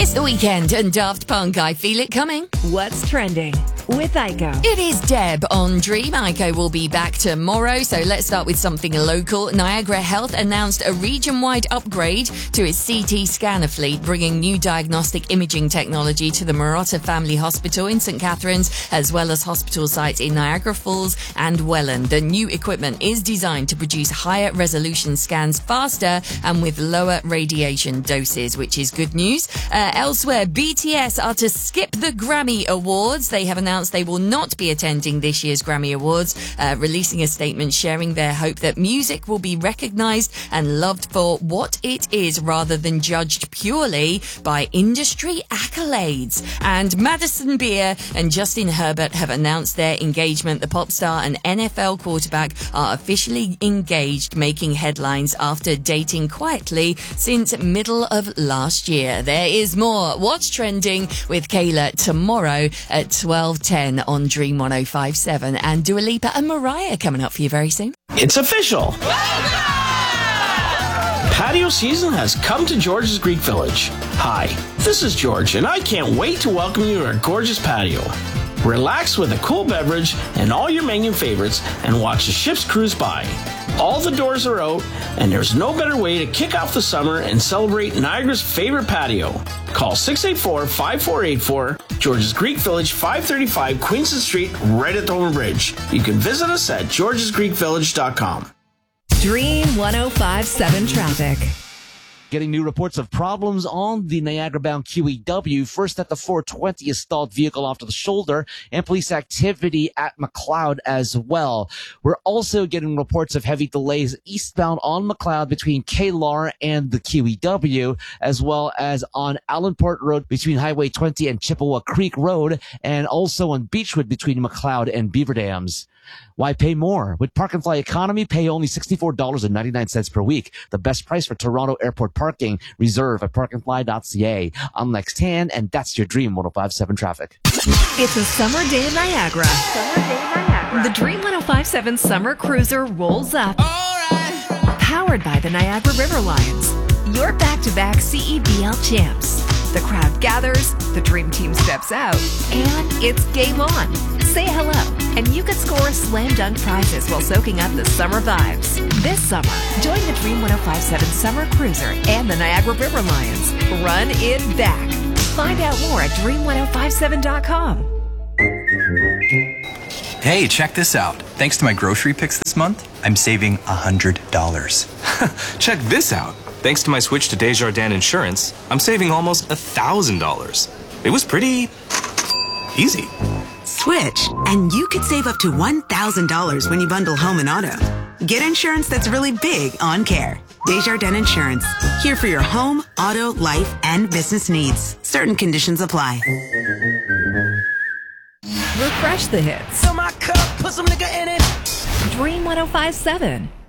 It's the weekend and Daft Punk, I Feel It Coming. What's trending with Aiko? It is Deb on Dream. Aiko will be back tomorrow, so let's start with something local. Niagara Health announced a region-wide upgrade to its CT scanner fleet, bringing new diagnostic imaging technology to the Marotta Family Hospital in St. Catharines, as well as hospital sites in Niagara Falls and Welland. The new equipment is designed to produce higher resolution scans faster and with lower radiation doses, which is good news. Elsewhere, BTS are to skip the Grammy Awards. They have announced they will not be attending this year's Grammy Awards, releasing a statement sharing their hope that music will be recognised and loved for what it is rather than judged purely by industry accolades. And Madison Beer and Justin Herbert have announced their engagement. The pop star and NFL quarterback are officially engaged, making headlines after dating quietly since middle of last year. There is more What's Trending with Kayla tomorrow at 12:10 on Dream 105.7, and Dua Lipa and Mariah coming up for you very soon. It's official! Patio season has come to George's Greek Village. Hi, this is George, and I can't wait to welcome you to our gorgeous patio. Relax with a cool beverage and all your menu favorites and watch the ships cruise by. All the doors are out, and there's no better way to kick off the summer and celebrate Niagara's favorite patio. Call 684-5484, George's Greek Village, 535 Queenston Street, right at the Homer Bridge. You can visit us at georgesgreekvillage.com. Dream 105.7 traffic. Getting new reports of problems on the Niagara-bound QEW. First at the 420, a stalled vehicle off to the shoulder, and police activity at McLeod as well. We're also getting reports of heavy delays eastbound on McLeod between Kaylar and the QEW, as well as on Allenport Road between Highway 20 and Chippewa Creek Road, and also on Beechwood between McLeod and Beaver Dams. Why pay more? With Park and Fly Economy, pay only $64.99 per week. The best price for Toronto Airport parking. Reserve at parkandfly.ca. I'm Lex Tan, and that's your Dream 105.7 traffic. It's a summer day in Niagara. The Dream 105.7 Summer Cruiser rolls up. Powered by the Niagara River Lions. Your back-to-back CEBL champs. The crowd gathers, the Dream Team steps out, and it's game on. Say hello, and you could score slam dunk prizes while soaking up the summer vibes. This summer, join the Dream 105.7 Summer Cruiser and the Niagara River Lions. Run it back. Find out more at dream1057.com. Hey, check this out. Thanks to my grocery picks this month, I'm saving $100. Check this out. Thanks to my switch to Desjardins Insurance, I'm saving almost $1,000. It was pretty easy. Switch, and you could save up to $1,000 when you bundle home and auto. Get insurance that's really big on care. Desjardins Insurance, here for your home, auto, life, and business needs. Certain conditions apply. Refresh the hits. Fill my cup, put some nigga in it. Dream 105.7.